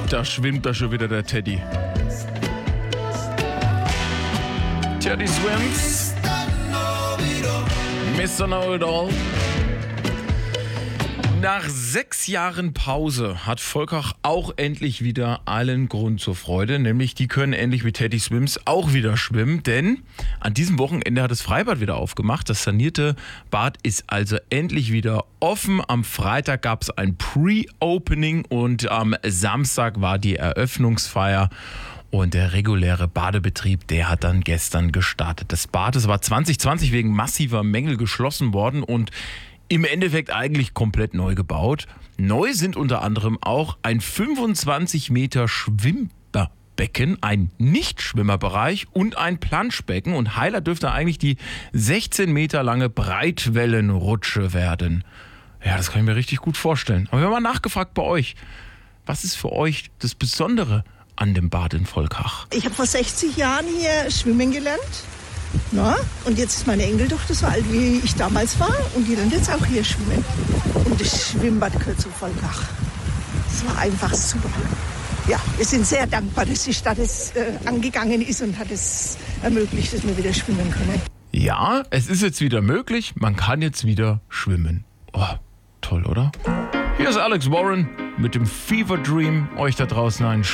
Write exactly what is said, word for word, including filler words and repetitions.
Da schwimmt da schon wieder der Teddy. Teddy swims. Mister Know-it-all. Nach sechs Jahren Pause hat Volkach auch endlich wieder allen Grund zur Freude, nämlich die können endlich mit Teddy Swims auch wieder schwimmen, denn an diesem Wochenende hat das Freibad wieder aufgemacht. Das sanierte Bad ist also endlich wieder offen. Am Freitag gab es ein Pre-Opening und am Samstag war die Eröffnungsfeier. Und der reguläre Badebetrieb, der hat dann gestern gestartet. Das Bad, das war zwanzig zwanzig wegen massiver Mängel geschlossen worden und im Endeffekt eigentlich komplett neu gebaut. Neu sind unter anderem auch ein fünfundzwanzig Meter Schwimmbecken, ein Nichtschwimmerbereich und ein Planschbecken. Und Highlight dürfte eigentlich die sechzehn Meter lange Breitwellenrutsche werden. Ja, das kann ich mir richtig gut vorstellen. Aber wir haben mal nachgefragt bei euch. Was ist für euch das Besondere an dem Bad in Volkach? Ich habe vor sechzig Jahren hier schwimmen gelernt. Na, und jetzt ist meine Enkeltochter so alt, wie ich damals war. Und die lernt jetzt auch hier schwimmen. Und das Schwimmbad gehört zu Volkach. Es war einfach super. Ja, wir sind sehr dankbar, dass die Stadt es äh, angegangen ist und hat es ermöglicht, dass wir wieder schwimmen können. Ja, es ist jetzt wieder möglich. Man kann jetzt wieder schwimmen. Oh, toll, oder? Hier ist Alex Warren mit dem Fever Dream. Euch da draußen einen